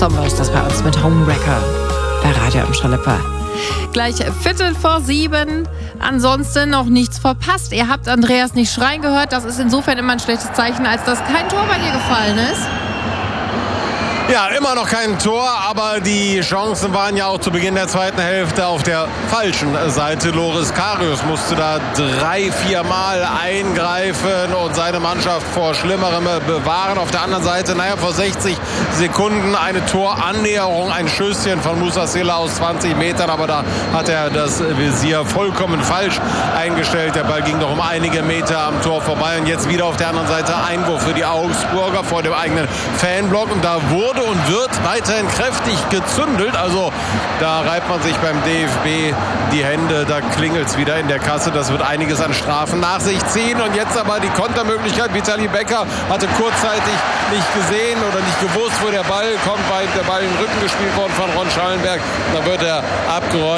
Sommer ist das bei uns mit Homewrecker bei Radio am Schaleper. Gleich 7:15. Ansonsten noch nichts verpasst. Ihr habt Andreas nicht schreien gehört. Das ist insofern immer ein schlechtes Zeichen, als dass kein Tor bei dir gefallen ist. Ja, immer noch kein Tor, aber die Chancen waren ja auch zu Beginn der zweiten Hälfte auf der falschen Seite. Loris Karius musste da 3-4 Mal eingreifen und seine Mannschaft vor Schlimmerem bewahren. Auf der anderen Seite, vor 60 Sekunden eine Torannäherung, ein Schüsschen von Musa Silla aus 20 Metern, aber da hat er das Visier vollkommen falsch eingestellt. Der Ball ging noch um einige Meter am Tor vorbei und jetzt wieder auf der anderen Seite Einwurf für die Augsburger vor dem eigenen Fanblock und da wurde und wird weiterhin kräftig gezündelt. Also da reibt man sich beim DFB die Hände, da klingelt es wieder in der Kasse. Das wird einiges an Strafen nach sich ziehen. Und jetzt aber die Kontermöglichkeit. Vitali Becker hatte kurzzeitig nicht gesehen oder nicht gewusst, wo der Ball kommt, weil der Ball in den Rücken gespielt worden von Ron Schallenberg. Da wird er abgeräumt.